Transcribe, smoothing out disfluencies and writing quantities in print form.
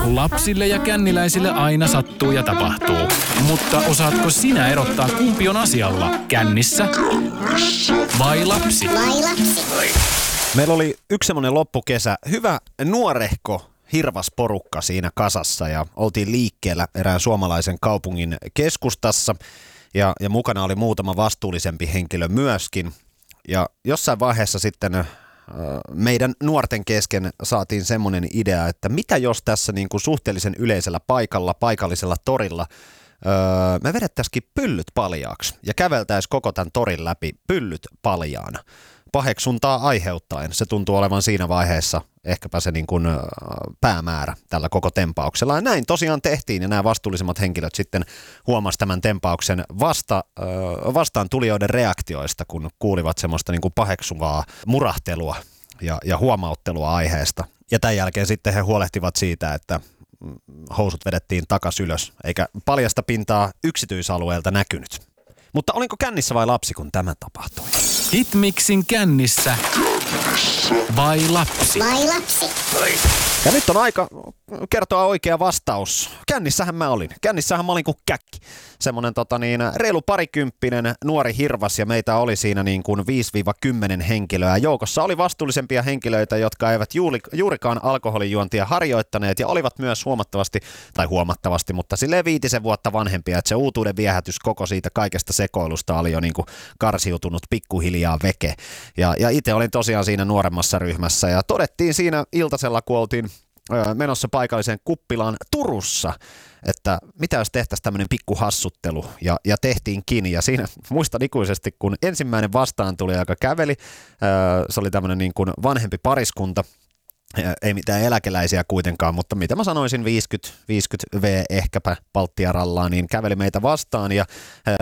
Lapsille ja känniläisille aina sattuu ja tapahtuu. Mutta osaatko sinä erottaa, kumpi on asialla? Kännissä vai lapsi? Meillä oli yksi semmoinen loppukesä. Hyvä nuorehko hirvasporukka siinä kasassa ja oltiin liikkeellä erään suomalaisen kaupungin keskustassa. Ja mukana oli muutama vastuullisempi henkilö myöskin. Ja jossain vaiheessa sitten meidän nuorten kesken saatiin semmoinen idea, että mitä jos tässä niin kuin suhteellisen yleisellä paikalla, paikallisella torilla, me vedettäisikin pyllyt paljaaksi ja käveltäisiin koko tämän torin läpi pyllyt paljaana. Paheksuntaa aiheuttaen. Se tuntuu olevan siinä vaiheessa ehkäpä se niin kuin päämäärä tällä koko tempauksella. Ja näin tosiaan tehtiin ja nämä vastuullisemmat henkilöt sitten huomasivat tämän tempauksen vastaan tulijoiden reaktioista, kun kuulivat semmoista niin kuin paheksuvaa murahtelua ja huomauttelua aiheesta. Ja tämän jälkeen sitten he huolehtivat siitä, että housut vedettiin takas ylös, eikä paljasta pintaa yksityisalueelta näkynyt. Mutta olinko kännissä vai lapsi, kun tämä tapahtui? Hitmixin kännissä vai lapsi? Ja nyt on aika kertoa oikea vastaus. Kännissähän mä olin. Kännissähän mä olin kuin käkki. Semmonen reilu parikymppinen nuori hirvas ja meitä oli siinä niin kuin 5-10 henkilöä. Joukossa oli vastuullisempia henkilöitä, jotka eivät juurikaan alkoholijuontia harjoittaneet ja olivat myös huomattavasti, mutta silleen 5 vuotta vanhempia, että se uutuuden viehätys koko siitä kaikesta sekoilusta oli jo niin kuin karsiutunut pikkuhiljaa veke. Ja itse olin tosiaan siinä nuoremmassa ryhmässä ja todettiin siinä iltasella, kun oltiin menossa paikalliseen kuppilaan Turussa, että mitä jos tehtäisiin tämmöinen pikkuhassuttelu ja tehtiinkin. Ja siinä muistan ikuisesti, kun ensimmäinen vastaan tuli, joka käveli, se oli tämmöinen niin kuin vanhempi pariskunta, ei mitään eläkeläisiä kuitenkaan, mutta mitä mä sanoisin, 50 V ehkäpä palttiarallaa, niin käveli meitä vastaan ja